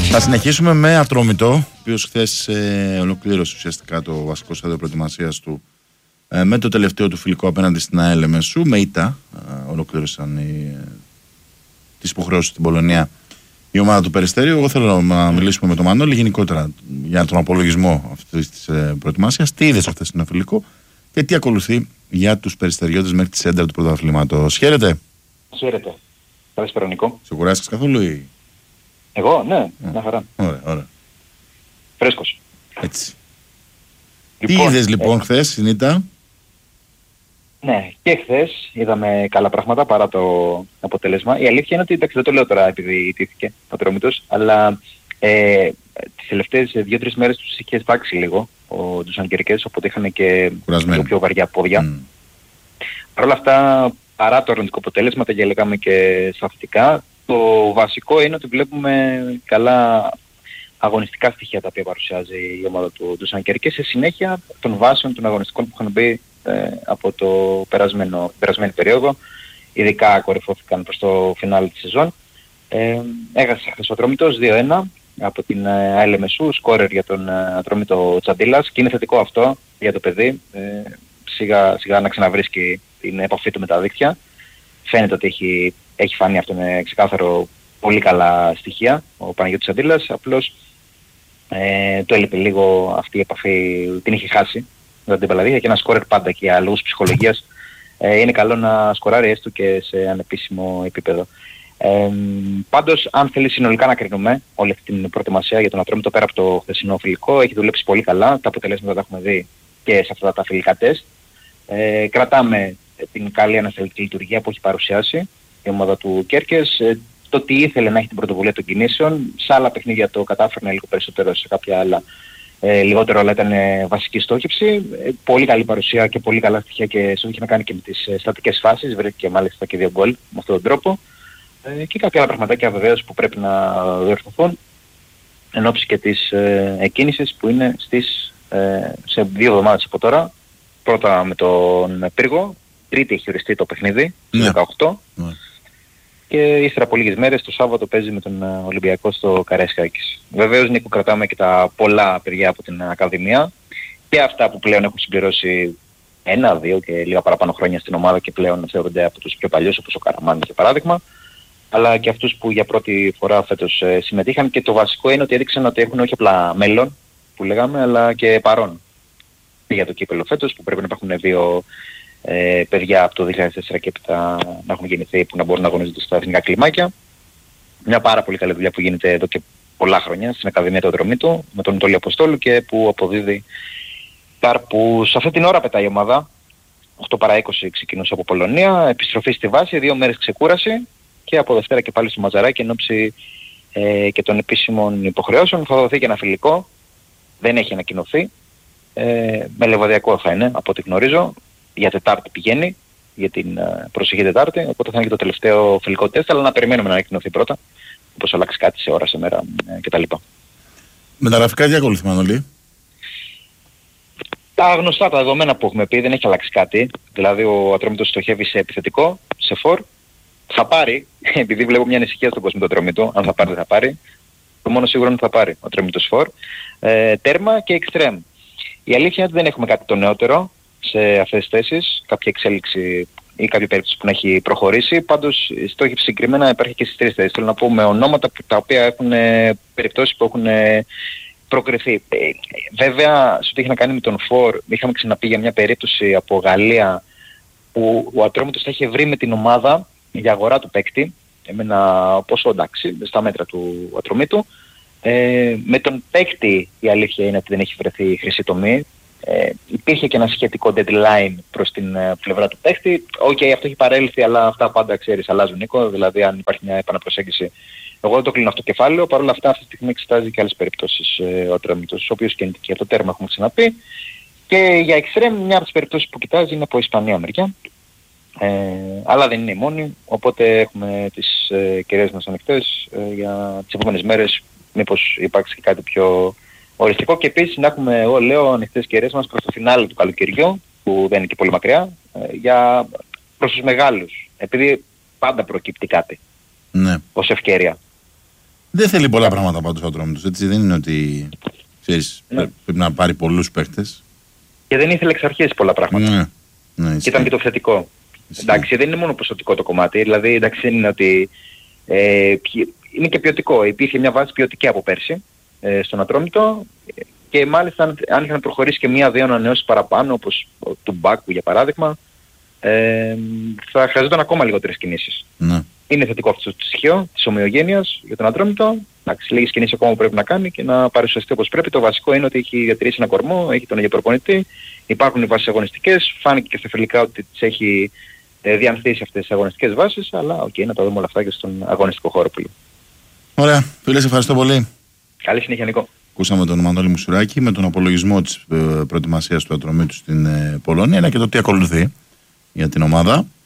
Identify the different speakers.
Speaker 1: Θα συνεχίσουμε με Ατρόμητο, ο οποίος χθες ολοκλήρωσε ουσιαστικά το βασικό στάδιο προετοιμασίας του με το τελευταίο του φιλικό απέναντι στην ΑΕΛ Μεσού. Με ήττα ολοκλήρωσαν τις υποχρεώσεις στην Πολωνία η ομάδα του Περιστέριου. Εγώ θέλω να μιλήσουμε με τον Μανώλη γενικότερα για τον απολογισμό αυτής της προετοιμασίας. Τι είδες χθες στο φιλικό και τι ακολουθεί για τους Περιστεριώτες μέχρι τη σέντρα του πρωταθλήματος. Χαίρετε.
Speaker 2: Χαίρετε. Καλησπέρα Νικό.
Speaker 1: Σε κουράστηκες καθόλου ή?
Speaker 2: Εγώ, ναι, μια χαρά.
Speaker 1: Ωραία.
Speaker 2: Φρέσκος.
Speaker 1: Έτσι. Τι είδες λοιπόν χθες στην ήττα?
Speaker 2: Ναι, και χθες είδαμε καλά πράγματα παρά το αποτέλεσμα. Η αλήθεια είναι ότι εντάξει, δεν το λέω τώρα επειδή ιτήθηκε ο Ατρόμητος, αλλά τις τελευταίες 2-3 μέρες τους είχε σπάξει λίγο τους Ανκερκές, οπότε είχαν και λίγο πιο βαριά πόδια. Παρ' όλα αυτά, παρά το αρνητικό αποτέλεσμα, τα λέγαμε και στα θετικά, το βασικό είναι ότι βλέπουμε καλά αγωνιστικά στοιχεία τα οποία παρουσιάζει η ομάδα του Σανκέρκε σε συνέχεια των βάσεων των αγωνιστικών που είχαν μπει από το περασμένη περίοδο. Ειδικά κορυφώθηκαν προς το φινάλι της σεζόν. Έχασε χθες ο Ατρόμητος 2-1 από την ΑΕΛ Μεσού, σκόρερ για τον Ατρόμητο Τσαντίλας, και είναι θετικό αυτό για το παιδί. Σιγά σιγά να ξαναβρίσκει την επαφή του με τα δίκτυα. Φαίνεται ότι έχει φανεί αυτό με ξεκάθαρο πολύ καλά στοιχεία ο Παναγιώτης Τσαντίλας, απλώς του έλειπε λίγο αυτή η επαφή, την είχε χάσει με την Παλαδία, και ένα σκόρερ πάντα και για λόγους ψυχολογίας είναι καλό να σκοράρει έστω και σε ανεπίσημο επίπεδο. Πάντως, αν θέλει συνολικά να κρίνουμε όλη αυτή την προετοιμασία για τον Ατρόμητο πέρα από το χθεσινό φιλικό, έχει δουλέψει πολύ καλά, τα αποτελέσματα τα έχουμε δει και σε αυτά τα φιλικά τεστ. Κρατάμε την καλή ανασταλτική λειτουργία που έχει παρουσιάσει η ομάδα του Κέρκες. Το ότι ήθελε να έχει την πρωτοβουλία των κινήσεων, σε άλλα παιχνίδια το κατάφερνε λίγο περισσότερο, σε κάποια άλλα λιγότερο, αλλά ήταν βασική στόχευση. Πολύ καλή παρουσία και πολύ καλά στοιχεία και σε είχε να κάνει και με τις στατικές φάσεις, βρέθηκε μάλιστα και 2 γκολ με αυτόν τον τρόπο. Και κάποια άλλα πραγματάκια βεβαίως που πρέπει να διορθωθούν εν ώψη και της εκκίνησης που είναι σε 2 εβδομάδες από τώρα. Πρώτα με τον Πύργο, Τρίτη έχει οριστεί το παιχνίδι, το 18. Και ύστερα από λίγες μέρες το Σάββατο παίζει με τον Ολυμπιακό στο Καραϊσκάκης. Βεβαίως, Νίκο, κρατάμε και τα πολλά παιδιά από την Ακαδημία και αυτά που πλέον έχουν συμπληρώσει 1-2 και λίγα παραπάνω χρόνια στην ομάδα και πλέον θεωρούνται από τους πιο παλιούς, όπως ο Καραμάνης για παράδειγμα, αλλά και αυτούς που για πρώτη φορά φέτος συμμετείχαν, και το βασικό είναι ότι έδειξαν ότι έχουν όχι απλά μέλλον που λέγαμε, αλλά και παρόν για το κύπελλο φέτος, που πρέπει να υπάρχουν 2 παιδιά από το 2004 και έπειτα να έχουν γεννηθεί που να μπορούν να αγωνίζονται στα εθνικά κλιμάκια. Μια πάρα πολύ καλή δουλειά που γίνεται εδώ και πολλά χρόνια στην Ακαδημία του Ατρομήτου με τον Τόλι Αποστόλου και που αποδίδει καρπούς. Αυτή την ώρα πετάει η ομάδα. 8 παρά 20 ξεκινούσε από Πολωνία, επιστροφή στη βάση, 2 μέρες ξεκούραση και από Δευτέρα και πάλι στο Μαζαράκι εν ώψη και των επίσημων υποχρεώσεων. Θα δοθεί και ένα φιλικό, δεν έχει ανακοινωθεί. Με Λεβαδιακό θα είναι από ό,τι γνωρίζω. Για Τετάρτη πηγαίνει, για την προσεχή Τετάρτη, οπότε θα είναι και το τελευταίο φιλικό τεστ, αλλά να περιμένουμε να ανακοινωθεί πρώτα, όπως αλλάξει κάτι σε ώρα, σε μέρα κτλ.
Speaker 1: Μεταγραφικά τι ακολουθεί, Μανώλη?
Speaker 2: Τα γνωστά, τα δεδομένα που έχουμε πει, δεν έχει αλλάξει κάτι. Δηλαδή ο Ατρόμητος στοχεύει σε επιθετικό, σε φορ. Θα πάρει, επειδή βλέπω μια ανησυχία στον κόσμο του Ατρόμητου, αν θα πάρει δεν θα πάρει. Το μόνο σίγουρο είναι ότι θα πάρει ο Ατρόμητος φορ. Τέρμα και εξτρέμ. Η αλήθεια είναι ότι δεν έχουμε κάτι το νεότερο σε αυτές τις θέσεις, κάποια εξέλιξη ή κάποια περίπτωση που να έχει προχωρήσει. Πάντως η στόχη συγκεκριμένα υπάρχει και στις 3 θέσεις. Θέλω να πω με ονόματα τα οποία έχουν περιπτώσεις που έχουν προκριθεί. Βέβαια, σε ό,τι έχει να κάνει με τον Φορ, είχαμε ξαναπεί για μια περίπτωση από Γαλλία που ο Ατρόμητος θα είχε βρει με την ομάδα για αγορά του παίκτη. Εμένα πόσο εντάξει, στα μέτρα του Ατρομήτου. Με τον παίκτη η αλήθεια είναι ότι δεν έχει βρεθεί χρυσή τομή. Υπήρχε και ένα σχετικό deadline προς την πλευρά του παίκτη. Αυτό έχει παρέλθει, αλλά αυτά πάντα ξέρεις αλλάζουν, Νίκο. Δηλαδή αν υπάρχει μια επαναπροσέγγιση, εγώ δεν το κλείνω αυτό το κεφάλαιο. Παρ' όλα αυτά αυτή τη στιγμή εξετάζει και άλλες περιπτώσεις ο Ατρόμητος, ο οποίος κινείται και το τέρμα έχουμε ξαναπεί. Και για εξτρέμ μια από τις περιπτώσεις που κοιτάζει είναι από Ισπανία μεριά. Αλλά δεν είναι η μόνη, οπότε έχουμε τις κεραίες μας ανοιχτές για τις επόμενες μέρες, μήπως υπάρξει και κάτι πιο οριστικό. Και επίσης να έχουμε, εγώ λέω, ανοιχτές κεραίες μας προς το φινάλε του καλοκαιριού, που δεν είναι και πολύ μακριά, προς τους μεγάλους, επειδή πάντα προκύπτει κάτι ως ευκαιρία.
Speaker 1: Δεν θέλει πολλά πράγματα πάντως ο Ατρόμητος. Έτσι δεν είναι ότι ξέρεις, πρέπει να πάρει πολλούς παίχτες.
Speaker 2: Και δεν ήθελε εξ αρχής πολλά πράγματα.
Speaker 1: Ναι,
Speaker 2: και ήταν και το θετικό. Εντάξει, δεν είναι μόνο ποσοτικό το κομμάτι. Δηλαδή, εντάξει, δεν είναι ότι. Είναι και ποιοτικό. Υπήρχε μια βάση ποιοτική από πέρσι στον Ατρόμητο. Και μάλιστα, αν είχαν προχωρήσει και μία-δύο ανανεώσεις παραπάνω, όπως του Μπάκου για παράδειγμα, θα χρειαζόταν ακόμα λιγότερες κινήσεις.
Speaker 1: Ναι.
Speaker 2: Είναι θετικό αυτό το στοιχείο της ομοιογένειας για τον Ατρόμητο. Εντάξει, λίγες κινήσεις ακόμα που πρέπει να κάνει και να παρουσιαστεί όπως πρέπει. Το βασικό είναι ότι έχει διατηρήσει ένα κορμό, έχει τον ίδιο προπονητή. Υπάρχουν οι βάσεις αγωνιστικές. Φάνηκε και στα φιλικά ότι τις έχει διανθίσει αυτές τις αγωνιστικές βάσεις. Αλλά να τα δούμε όλα αυτά και στον αγωνιστικό χώρο πολύ.
Speaker 1: Ωραία. Φίλε, σε ευχαριστώ πολύ.
Speaker 2: Καλή συνέχεια, Νικό.
Speaker 1: Ακούσαμε τον Μανώλη Μουσουράκη με τον απολογισμό της προετοιμασίας του Ατρομήτου στην Πολωνία, αλλά και το τι ακολουθεί για την ομάδα.